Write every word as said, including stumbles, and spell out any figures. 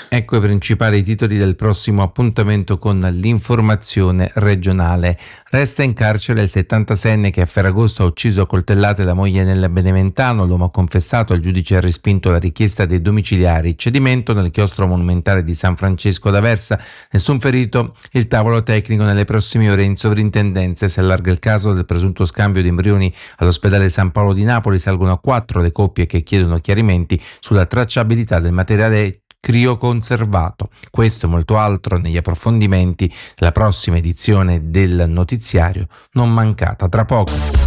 Ecco i principali titoli del prossimo appuntamento con l'informazione regionale. Resta in carcere il settantasenne che a Ferragosto ha ucciso a coltellate la moglie nel Beneventano. L'uomo ha confessato, il giudice ha respinto la richiesta dei domiciliari. Cedimento nel chiostro monumentale di San Francesco d'Aversa. Nessun ferito, il tavolo tecnico nelle prossime ore in sovrintendenza. Si allarga il caso del presunto scambio di embrioni all'ospedale San Paolo di Napoli. Salgono a quattro le coppie che chiedono chiarimenti sulla tracciabilità del materiale crioconservato. Questo e molto altro negli approfondimenti della prossima edizione del notiziario, non mancata tra poco.